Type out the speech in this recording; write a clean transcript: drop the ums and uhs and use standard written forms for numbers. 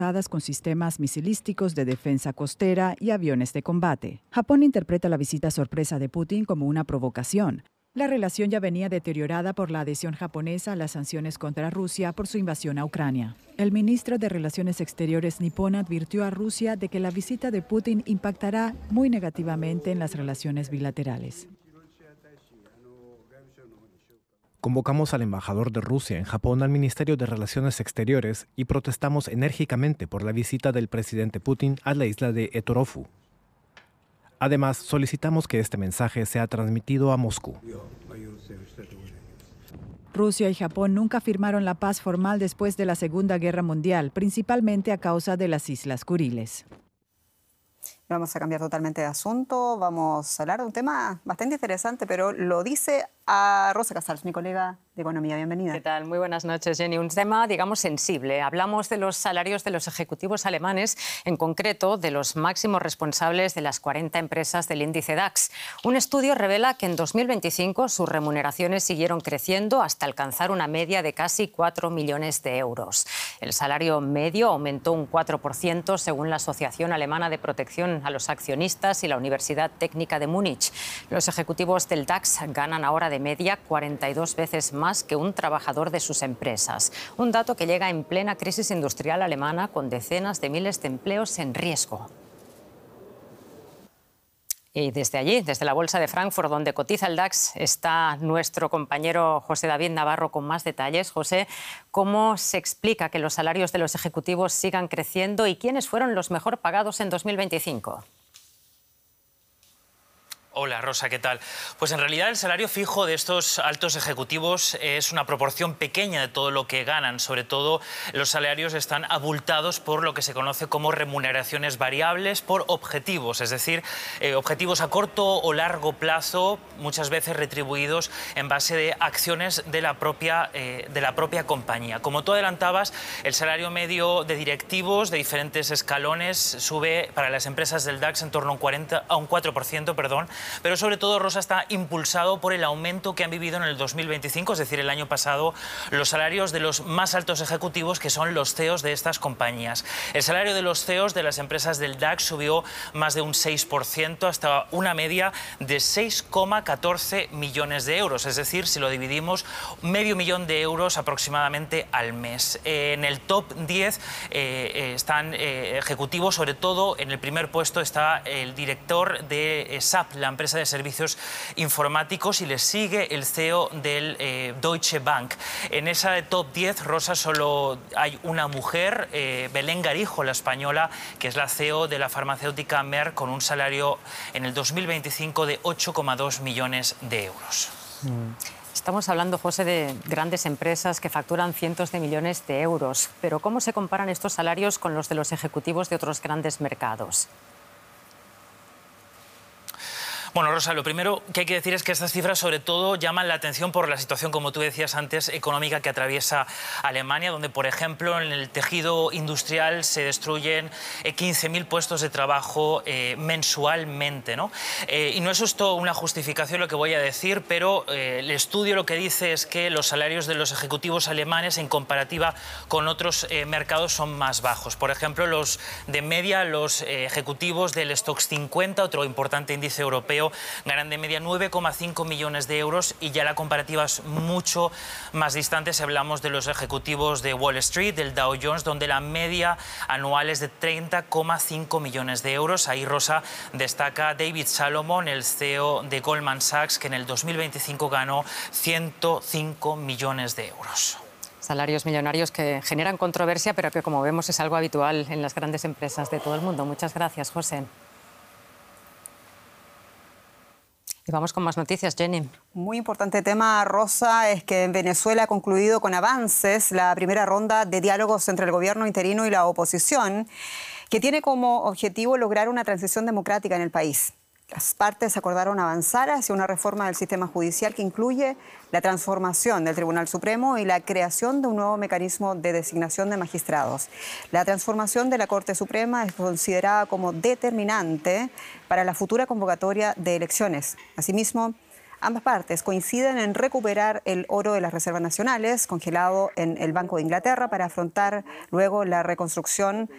con sistemas misilísticos de defensa costera y aviones de combate. Japón interpreta la visita sorpresa de Putin como una provocación. La relación ya venía deteriorada por la adhesión japonesa a las sanciones contra Rusia por su invasión a Ucrania. El ministro de Relaciones Exteriores nipón advirtió a Rusia de que la visita de Putin impactará muy negativamente en las relaciones bilaterales. Convocamos al embajador de Rusia en Japón al Ministerio de Relaciones Exteriores y protestamos enérgicamente por la visita del presidente Putin a la isla de Etorofu. Además, solicitamos que este mensaje sea transmitido a Moscú. Rusia y Japón nunca firmaron la paz formal después de la Segunda Guerra Mundial, principalmente a causa de las Islas Kuriles. Vamos a cambiar totalmente de asunto, vamos a hablar de un tema bastante interesante, pero lo dice a Rosa Casals, mi colega de Economía. Bienvenida. ¿Qué tal? Muy buenas noches, Jenny. Un tema, digamos, sensible. Hablamos de los salarios de los ejecutivos alemanes, en concreto de los máximos responsables de las 40 empresas del índice DAX. Un estudio revela que en 2025 sus remuneraciones siguieron creciendo hasta alcanzar una media de casi 4 millones de euros. El salario medio aumentó un 4% según la Asociación Alemana de Protección a los Accionistas y la Universidad Técnica de Múnich. Los ejecutivos del DAX ganan ahora de media 42 veces más que un trabajador de sus empresas. Un dato que llega en plena crisis industrial alemana con decenas de miles de empleos en riesgo. Y desde allí, desde la Bolsa de Frankfurt, donde cotiza el DAX, está nuestro compañero José David Navarro con más detalles. José, ¿cómo se explica que los salarios de los ejecutivos sigan creciendo y quiénes fueron los mejor pagados en 2025? Hola Rosa, ¿qué tal? Pues en realidad el salario fijo de estos altos ejecutivos es una proporción pequeña de todo lo que ganan. Sobre todo los salarios están abultados por lo que se conoce como remuneraciones variables por objetivos, es decir, objetivos a corto o largo plazo, muchas veces retribuidos en base de acciones de la propia compañía. Como tú adelantabas, el salario medio de directivos de diferentes escalones sube para las empresas del DAX en torno a un 4%, pero sobre todo, Rosa, está impulsado por el aumento que han vivido en el 2025, es decir, el año pasado, los salarios de los más altos ejecutivos, que son los CEOs de estas compañías. El salario de los CEOs de las empresas del DAX subió más de un 6% hasta una media de 6,14 millones de euros, es decir, si lo dividimos, medio millón de euros aproximadamente al mes. En el top 10 están ejecutivos, sobre todo en el primer puesto está el director de SAP, la empresa de servicios informáticos, y le sigue el CEO del Deutsche Bank. En esa top 10, Rosa, solo hay una mujer, Belén Garijo, la española, que es la CEO de la farmacéutica Merck, con un salario en el 2025 de 8,2 millones de euros. Estamos hablando, José, de grandes empresas que facturan cientos de millones de euros, pero ¿cómo se comparan estos salarios con los de los ejecutivos de otros grandes mercados? Bueno, Rosa, lo primero que hay que decir es que estas cifras sobre todo llaman la atención por la situación, como tú decías antes, económica que atraviesa Alemania, donde, por ejemplo, en el tejido industrial se destruyen 15.000 puestos de trabajo mensualmente, ¿no? Y no es esto una justificación lo que voy a decir, pero el estudio lo que dice es que los salarios de los ejecutivos alemanes en comparativa con otros mercados son más bajos. Por ejemplo, los de media, los ejecutivos del Stoxx 50, otro importante índice europeo, ganan de media 9,5 millones de euros, y ya la comparativa es mucho más distante si hablamos de los ejecutivos de Wall Street, del Dow Jones, donde la media anual es de 30,5 millones de euros. Ahí, Rosa, destaca David Salomon, el CEO de Goldman Sachs, que en el 2025 ganó 105 millones de euros. Salarios millonarios que generan controversia, pero que, como vemos, es algo habitual en las grandes empresas de todo el mundo. Muchas gracias, José. Y vamos con más noticias, Jenny. Muy importante tema, Rosa, es que en Venezuela ha concluido con avances la primera ronda de diálogos entre el gobierno interino y la oposición, que tiene como objetivo lograr una transición democrática en el país. Las partes acordaron avanzar hacia una reforma del sistema judicial que incluye la transformación del Tribunal Supremo y la creación de un nuevo mecanismo de designación de magistrados. La transformación de la Corte Suprema es considerada como determinante para la futura convocatoria de elecciones. Asimismo, ambas partes coinciden en recuperar el oro de las reservas nacionales congelado en el Banco de Inglaterra para afrontar luego la reconstrucción